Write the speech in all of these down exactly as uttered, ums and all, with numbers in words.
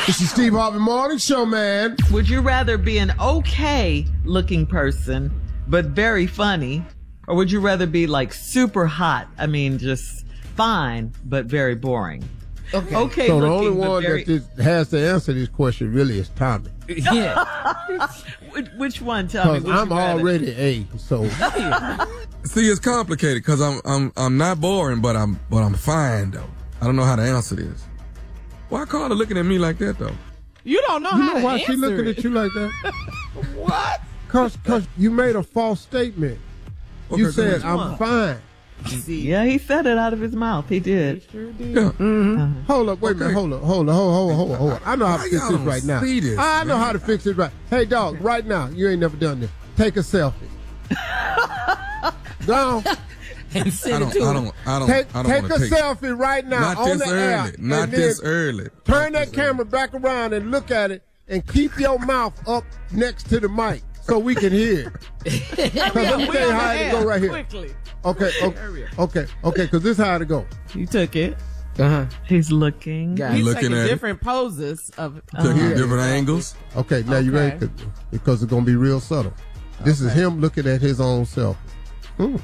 This is Steve Harvey Morning Show, man. Would you rather be an okay-looking person, but very funny, or would you rather be like super hot? I mean, just fine, but very boring. Okay. Okay. So the looking, only one very... that this has to answer this question really is Tommy. Yeah. which, which one, Tommy? Because I'm already A. So see, it's complicated because I'm I'm I'm not boring, but I'm but I'm fine though. I don't know how to answer this. Why Carla looking at me like that though? You don't know you how know to why answer she looking it. at you like that? What? Cause cause you made a false statement. Okay, you said I'm one? fine. Yeah, he said it out of his mouth. He did. He sure did. Yeah. Mm-hmm. Uh-huh. Hold up, wait Okay. a minute, hold up, hold up, hold up, hold up, hold up. I know how to Why fix y'all this don't right now. see this, I know man? how to fix this right. Hey, dog, right now, you ain't never done this. Take a selfie. Down. And send I it don't to I him. don't I don't Take, I don't take want a to take selfie right now not on this the early. air. Not and this then early. Turn Not that this camera early. back around and look at it and keep your mouth up next to the mic so we can hear it. Hurry let up, me we tell you on how the it air. go right here. Quickly. Okay, okay, okay, okay, because this is how it go. You took it. Uh-huh. He's looking. He's Looking taking at it. different poses of. Taking uh, different angles. Okay, now you Okay. ready? 'Cause- Because it's going to be real subtle. This is him looking at his own self. Mm.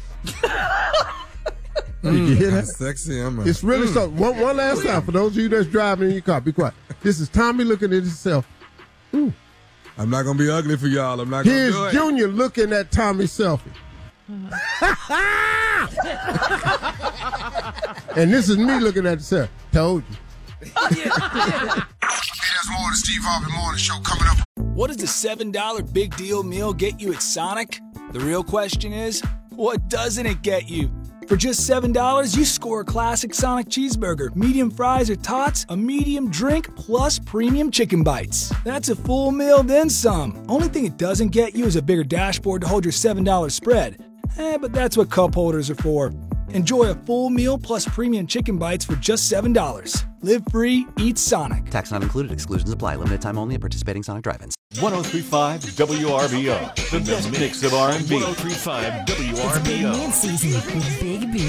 Did you hear that? That's sexy. I'm a, It's really subtle. One, one last time for those of you that's driving in your car. Be quiet. This is Tommy looking at himself. I'm not gonna be ugly for y'all. I'm not gonna Here's do it. Junior looking at Tommy's selfie. And this is me looking at the selfie. Told you. Hey, there's more of the Steve Harvey Morning Show coming up. What does the seven dollar Big Deal Meal get you at Sonic? The real question is, what doesn't it get you? For just seven dollars, you score a classic Sonic cheeseburger, medium fries or tots, a medium drink, plus premium chicken bites. That's a full meal, then some. Only thing it doesn't get you is a bigger dashboard to hold your seven dollar spread. Eh, but that's what cup holders are for. Enjoy a full meal plus premium chicken bites for just seven dollars. Live free, eat Sonic. Tax not included. Exclusions apply. Limited time only at participating Sonic drive-ins. one oh three point five W R B O, the best mix of R and B. one oh three point five W R B O. It's Big Man season with Big B.